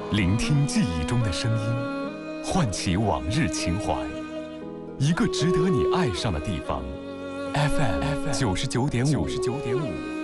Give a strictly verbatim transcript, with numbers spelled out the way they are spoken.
聆听记忆中的声音，唤起往日情怀。一个值得你爱上的地方 ，F M 九十九点五。九十九点五。